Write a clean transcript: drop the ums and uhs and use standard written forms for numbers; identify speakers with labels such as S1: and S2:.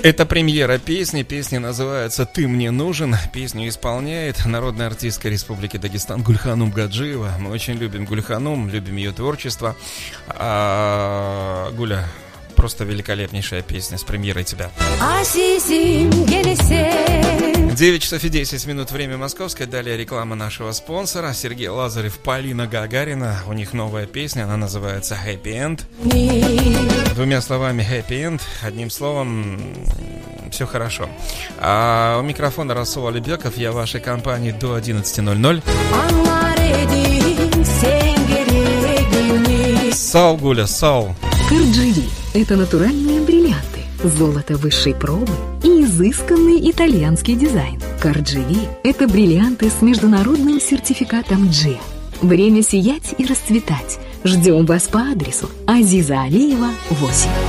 S1: Это премьера песни. Песня называется «Ты мне нужен». Песню исполняет народная артистка Республики Дагестан Гульханум Гаджиева. Мы очень любим Гульханум, любим ее творчество. Гуля, просто великолепнейшая песня. С премьерой тебя. 9 часов и 10 минут, время московское. Далее реклама нашего спонсора. Сергей Лазарев, Полина Гагарина. У них новая песня, она называется «Happy End». Двумя словами «Happy End», одним словом «Все хорошо». А у микрофона Расул Алибеков. Я в вашей компании до 11:00. Сау, Гуля, сау.
S2: Карджи – это натуральные бриллианты, золото высшей пробы и изысканный итальянский дизайн. Карджи – это бриллианты с международным сертификатом G. Время сиять и расцветать. Ждем вас по адресу Азиза Алиева, 8.